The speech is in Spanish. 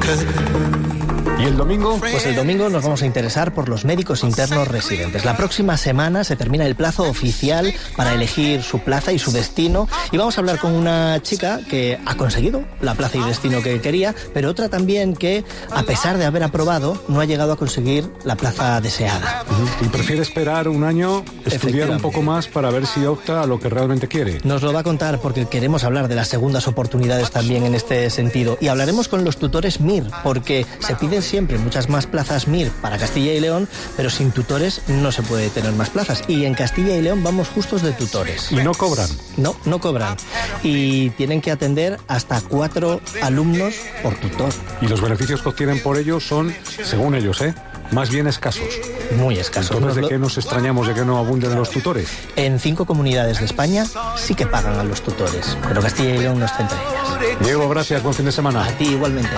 ¿Y el domingo? Pues el domingo nos vamos a interesar por los médicos internos residentes. La próxima semana se termina el plazo oficial para elegir su plaza y su destino, y vamos a hablar con una chica que ha conseguido la plaza y destino que quería, pero otra también que, a pesar de haber aprobado, no ha llegado a conseguir la plaza deseada. Y prefiere esperar un año, estudiar un poco más para ver si opta a lo que realmente quiere. Nos lo va a contar porque queremos hablar de las segundas oportunidades también en este sentido, y hablaremos con los tutores MIR, porque se piden siempre muchas más plazas MIR para Castilla y León, pero sin tutores no se puede tener más plazas, y en Castilla y León vamos justos de tutores. ¿Y no cobran? No cobran, y tienen que atender hasta 4 alumnos por tutor. Y los beneficios que obtienen por ello son, según ellos, más bien escasos. Muy escasos. Entonces, ¿de qué nos extrañamos de que no abunden los tutores? En 5 comunidades de España sí que pagan a los tutores, pero Castilla y León no está entre ellas. Diego, gracias, buen fin de semana. A ti igualmente.